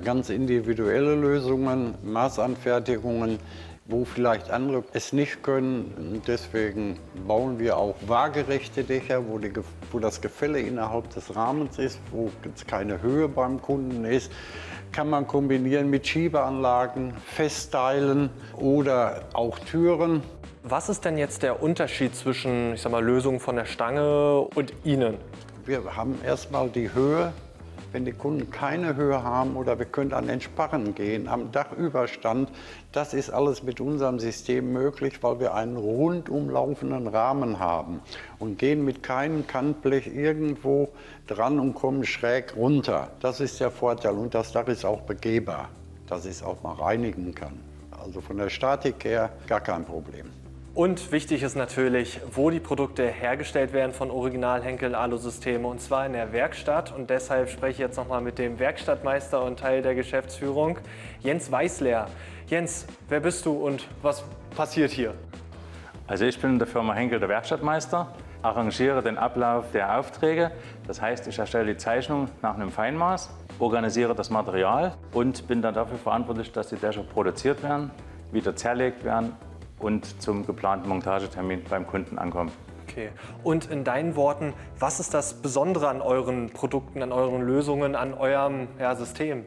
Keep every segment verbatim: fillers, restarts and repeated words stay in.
ganz individuelle Lösungen, Maßanfertigungen, wo vielleicht andere es nicht können. Und deswegen bauen wir auch waagerechte Dächer, wo, die, wo das Gefälle innerhalb des Rahmens ist, wo jetzt keine Höhe beim Kunden ist. Kann man kombinieren mit Schiebeanlagen, Festteilen oder auch Türen. Was ist denn jetzt der Unterschied zwischen, ich sag mal, Lösungen von der Stange und Ihnen? Wir haben erstmal die Höhe. Wenn die Kunden keine Höhe haben oder wir können an den Sparren gehen, am Dachüberstand, das ist alles mit unserem System möglich, weil wir einen rundum laufenden Rahmen haben und gehen mit keinem Kantblech irgendwo dran und kommen schräg runter. Das ist der Vorteil und das Dach ist auch begehbar, dass ich es auch mal reinigen kann. Also von der Statik her gar kein Problem. Und wichtig ist natürlich, wo die Produkte hergestellt werden von Original Henkel Alusysteme, und zwar in der Werkstatt. Und deshalb spreche ich jetzt nochmal mit dem Werkstattmeister und Teil der Geschäftsführung, Jens Weißler. Jens, wer bist du und was passiert hier? Also ich bin in der Firma Henkel der Werkstattmeister, arrangiere den Ablauf der Aufträge. Das heißt, ich erstelle die Zeichnung nach einem Feinmaß, organisiere das Material und bin dann dafür verantwortlich, dass die Dächer produziert werden, wieder zerlegt werden und zum geplanten Montagetermin beim Kunden ankommen. Okay. Und in deinen Worten, was ist das Besondere an euren Produkten, an euren Lösungen, an eurem ja, System?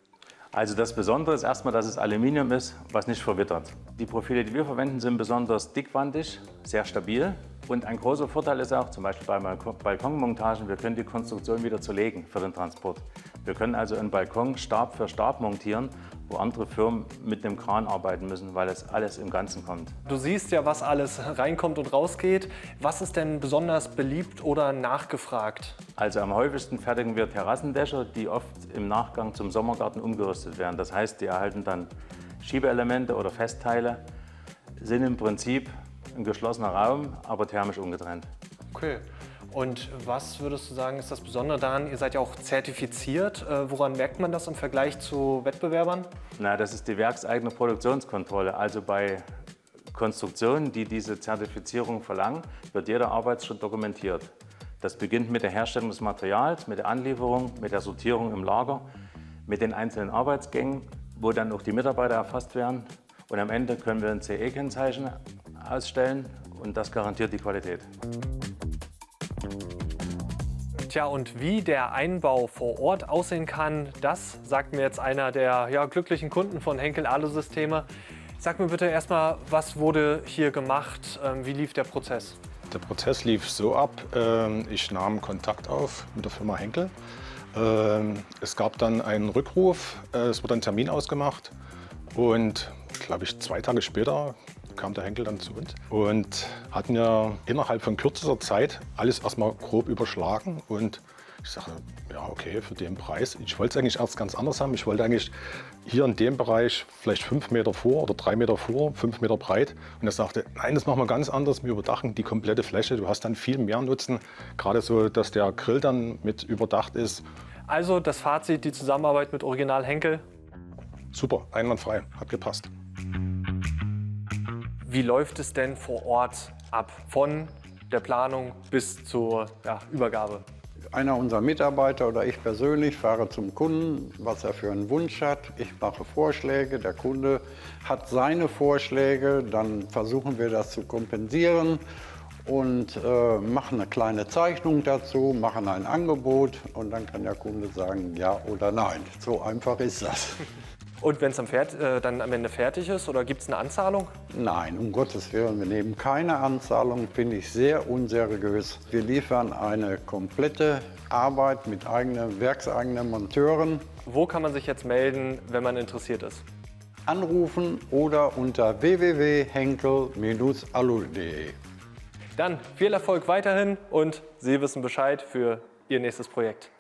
Also das Besondere ist erstmal, dass es Aluminium ist, was nicht verwittert. Die Profile, die wir verwenden, sind besonders dickwandig, sehr stabil. Und ein großer Vorteil ist auch, zum Beispiel bei Balkonmontagen, wir können die Konstruktion wieder zerlegen für den Transport. Wir können also einen Balkon Stab für Stab montieren, wo andere Firmen mit dem Kran arbeiten müssen, weil es alles im Ganzen kommt. Du siehst ja, was alles reinkommt und rausgeht. Was ist denn besonders beliebt oder nachgefragt? Also am häufigsten fertigen wir Terrassendächer, die oft im Nachgang zum Sommergarten umgerüstet werden. Das heißt, die erhalten dann Schiebeelemente oder Festteile, sind im Prinzip ein geschlossener Raum, aber thermisch ungetrennt. Okay. Und was würdest du sagen, ist das Besondere daran? Ihr seid ja auch zertifiziert. Äh, woran merkt man das im Vergleich zu Wettbewerbern? Na, das ist die werkseigene Produktionskontrolle. Also bei Konstruktionen, die diese Zertifizierung verlangen, wird jeder Arbeitsschritt dokumentiert. Das beginnt mit der Herstellung des Materials, mit der Anlieferung, mit der Sortierung im Lager, mit den einzelnen Arbeitsgängen, wo dann auch die Mitarbeiter erfasst werden. Und am Ende können wir ein C E-Kennzeichen ausstellen und das garantiert die Qualität. Tja, und wie der Einbau vor Ort aussehen kann, das sagt mir jetzt einer der ja, glücklichen Kunden von Henkel Alusysteme. Sag mir bitte erstmal, was wurde hier gemacht? Wie lief der Prozess? Der Prozess lief so ab, ich nahm Kontakt auf mit der Firma Henkel. Es gab dann einen Rückruf, es wurde ein Termin ausgemacht und, glaube ich, zwei Tage später kam der Henkel dann zu uns und hat mir innerhalb von kürzester Zeit alles erstmal grob überschlagen. Und ich sage, ja okay, für den Preis. Ich wollte es eigentlich erst ganz anders haben. Ich wollte eigentlich hier in dem Bereich vielleicht fünf Meter vor oder drei Meter vor, fünf Meter breit. Und er sagte, nein, das machen wir ganz anders. Wir überdachen die komplette Fläche. Du hast dann viel mehr Nutzen. Gerade so, dass der Grill dann mit überdacht ist. Also das Fazit, die Zusammenarbeit mit Original Henkel? Super, einwandfrei, hat gepasst. Wie läuft es denn vor Ort ab, von der Planung bis zur ja, Übergabe? Einer unserer Mitarbeiter oder ich persönlich fahre zum Kunden, was er für einen Wunsch hat. Ich mache Vorschläge, der Kunde hat seine Vorschläge, dann versuchen wir das zu kompensieren und äh, machen eine kleine Zeichnung dazu, machen ein Angebot und dann kann der Kunde sagen ja oder nein. So einfach ist das. Und wenn es äh, dann am Ende fertig ist, oder gibt es eine Anzahlung? Nein, um Gottes Willen, wir nehmen keine Anzahlung, finde ich sehr unseriös. Wir liefern eine komplette Arbeit mit eigenen, werkseigenen Monteuren. Wo kann man sich jetzt melden, wenn man interessiert ist? Anrufen oder unter w w w punkt henkel Bindestrich alu punkt de. Dann viel Erfolg weiterhin und Sie wissen Bescheid für Ihr nächstes Projekt.